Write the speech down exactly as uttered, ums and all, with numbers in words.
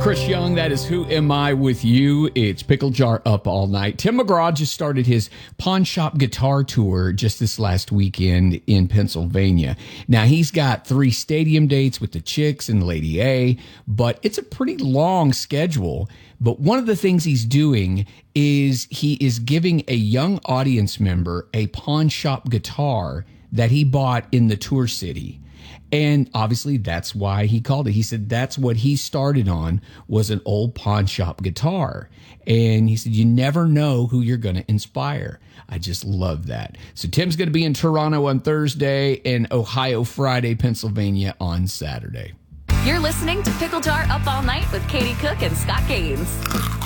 Chris Young, that is Who Am I With You. It's Pickle Jar Up All Night. Tim McGraw just started his pawn shop guitar tour just this last weekend in Pennsylvania. Now, he's got three stadium dates with the Chicks and Lady A, but it's a pretty long schedule. But one of the things he's doing is he is giving a young audience member a pawn shop guitar that he bought in the tour city. And obviously that's why he called it. He said that's what he started on, was an old pawn shop guitar. And he said, you never know who you're going to inspire. I just love that. So Tim's going to be in Toronto on Thursday and Ohio Friday, Pennsylvania on Saturday. You're listening to Pickle Jar Up All Night with Katie Cook and Scott Gaines.